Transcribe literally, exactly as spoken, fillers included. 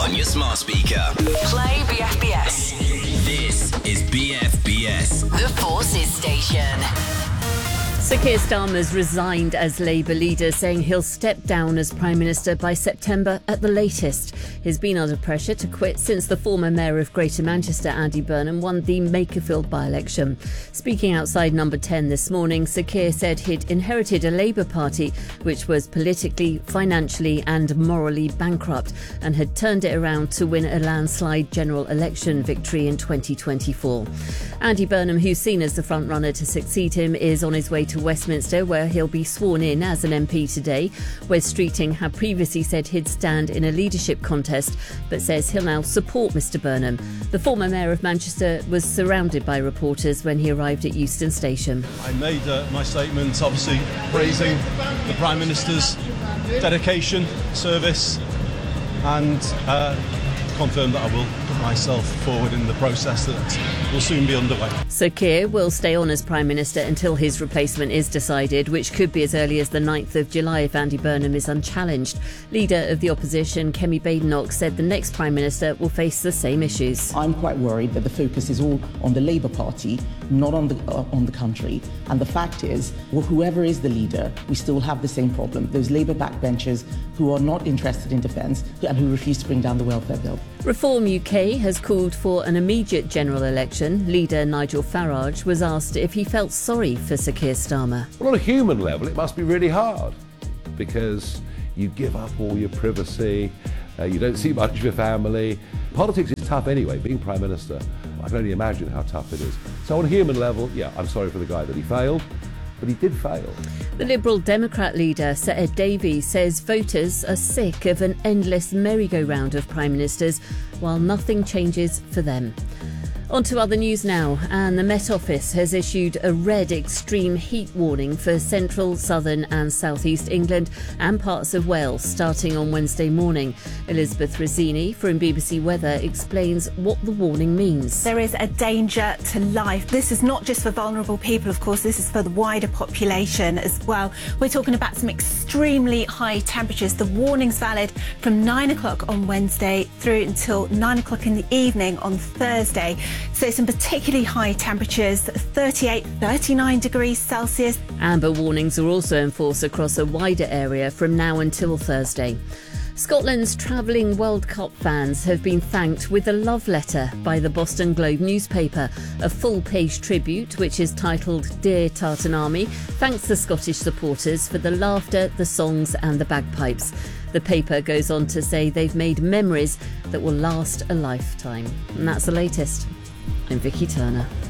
on your smart speaker. Play B F B S. This is B F B S. The Forces Station. Sir Keir Starmer's resigned as Labour leader, saying he'll step down as Prime Minister by September at the latest. He's been under pressure to quit since the former Mayor of Greater Manchester, Andy Burnham, won the Makerfield by-election. Speaking outside Number ten this morning, Sir Keir said he'd inherited a Labour Party which was politically, financially and morally bankrupt and had turned it around to win a landslide general election victory in twenty twenty-four. Andy Burnham, who's seen as the front-runner to succeed him, is on his way to Westminster, where he'll be sworn in as an M P today. Wes Streeting had previously said he'd stand in a leadership contest, but says he'll now support Mr Burnham. The former Mayor of Manchester was surrounded by reporters when he arrived at Euston Station. I made uh, my statement, obviously praising the Prime Minister's dedication, service, and uh, confirm that I will put myself forward in the process that will soon be underway. Sir Keir will stay on as Prime Minister until his replacement is decided, which could be as early as the ninth of July if Andy Burnham is unchallenged. Leader of the opposition, Kemi Badenoch, said the next Prime Minister will face the same issues. I'm quite worried that the focus is all on the Labour Party, not on the uh, on the country. And the fact is, well, whoever is the leader, we still have the same problem. Those Labour backbenchers who are not interested in defence and who refuse to bring down the welfare bill. Reform U K has called for an immediate general election. Leader Nigel Farage was asked if he felt sorry for Sir Keir Starmer. Well, on a human level, it must be really hard because you give up all your privacy, uh, you don't see much of your family. Politics is tough anyway, being Prime Minister. I can only imagine how tough it is. So on a human level, yeah, I'm sorry for the guy that he failed. But he did fail. The Liberal Democrat leader, Sir Ed Davey, says voters are sick of an endless merry-go-round of Prime Ministers while nothing changes for them. On to other news now, and the Met Office has issued a red extreme heat warning for central, southern and southeast England and parts of Wales starting on Wednesday morning. Elizabeth Rizzini from B B C Weather explains what the warning means. There is a danger to life. This is not just for vulnerable people, of course, this is for the wider population as well. We're talking about some extremely high temperatures. The warning's valid from nine o'clock on Wednesday through until nine o'clock in the evening on Thursday. So some particularly high temperatures, thirty-eight, thirty-nine degrees Celsius. Amber warnings are also in force across a wider area from now until Thursday. Scotland's travelling World Cup fans have been thanked with a love letter by the Boston Globe newspaper. A full-page tribute, which is titled Dear Tartan Army, thanks the Scottish supporters for the laughter, the songs and the bagpipes. The paper goes on to say they've made memories that will last a lifetime. And that's the latest. I'm Vicky Turner.